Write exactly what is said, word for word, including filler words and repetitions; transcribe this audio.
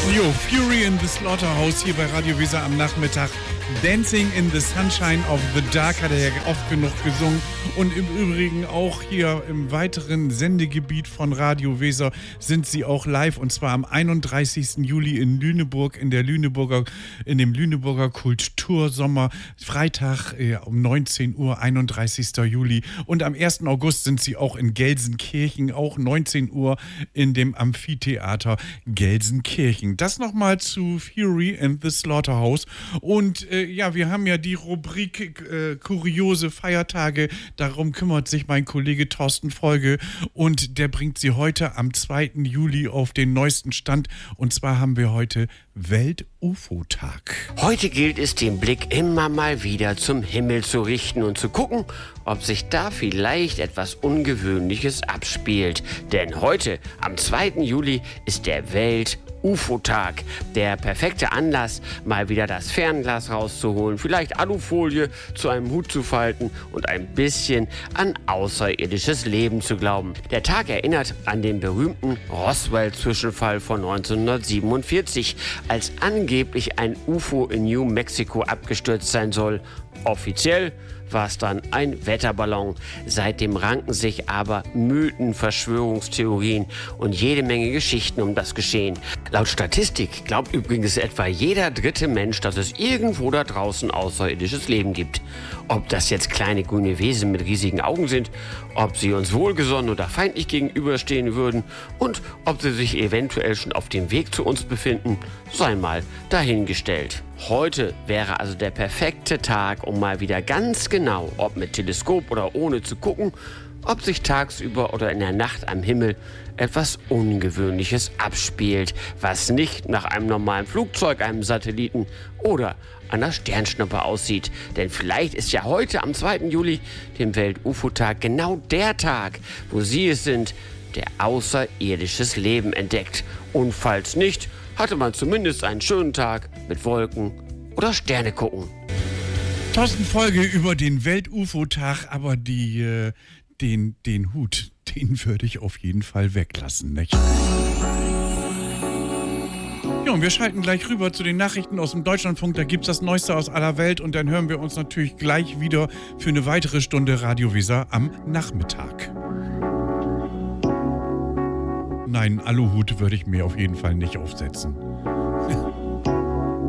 Jo, Fury in the Slaughterhouse hier bei Radio Weser am Nachmittag. Dancing in the Sunshine of the Dark hat er ja oft genug gesungen. Und im Übrigen auch hier im weiteren Sendegebiet von Radio Weser sind sie auch live. Und zwar am einunddreißigsten Juli in Lüneburg, in der Lüneburger, in dem Lüneburger Kultursommer. Freitag äh, um neunzehn Uhr, einunddreißigsten Juli. Und am ersten August sind sie auch in Gelsenkirchen, auch neunzehn Uhr in dem Amphitheater Gelsenkirchen. Das nochmal zu Fury and the Slaughterhouse. Und äh, ja, wir haben ja die Rubrik äh, kuriose Feiertage. Darum kümmert sich mein Kollege Thorsten Folge und der bringt sie heute am zweiten Juli auf den neuesten Stand. Und zwar haben wir heute Welt-U F O-Tag. Heute gilt es, den Blick immer mal wieder zum Himmel zu richten und zu gucken, ob sich da vielleicht etwas Ungewöhnliches abspielt. Denn heute, am zweiten Juli, ist der Welt-U F O-Tag. Der perfekte Anlass, mal wieder das Fernglas rauszuholen, vielleicht Alufolie zu einem Hut zu falten und ein bisschen an außerirdisches Leben zu glauben. Der Tag erinnert an den berühmten Roswell-Zwischenfall von neunzehnhundertsiebenundvierzig, als angeblich ein U F O in New Mexico abgestürzt sein soll. Offiziell war es dann ein Wetterballon. Seitdem ranken sich aber Mythen, Verschwörungstheorien und jede Menge Geschichten um das Geschehen. Laut Statistik glaubt übrigens etwa jeder dritte Mensch, dass es irgendwo da draußen außerirdisches Leben gibt. Ob das jetzt kleine grüne Wesen mit riesigen Augen sind, ob sie uns wohlgesonnen oder feindlich gegenüberstehen würden und ob sie sich eventuell schon auf dem Weg zu uns befinden, sei mal dahingestellt. Heute wäre also der perfekte Tag, um mal wieder ganz genau, ob mit Teleskop oder ohne, zu gucken, ob sich tagsüber oder in der Nacht am Himmel etwas Ungewöhnliches abspielt, was nicht nach einem normalen Flugzeug, einem Satelliten oder einer Sternschnuppe aussieht. Denn vielleicht ist ja heute am zweiten Juli, dem Welt-U F O-Tag, genau der Tag, wo Sie es sind, der außerirdisches Leben entdeckt. Und falls nicht, hatte man zumindest einen schönen Tag mit Wolken oder Sterne gucken. Thorsten Folge über den Welt-U F O-Tag, aber die, äh, den, den Hut, den würde ich auf jeden Fall weglassen, nicht? Ja, und wir schalten gleich rüber zu den Nachrichten aus dem Deutschlandfunk. Da gibt's das Neueste aus aller Welt und dann hören wir uns natürlich gleich wieder für eine weitere Stunde Radio Weser am Nachmittag. Nein, Aluhut würde ich mir auf jeden Fall nicht aufsetzen.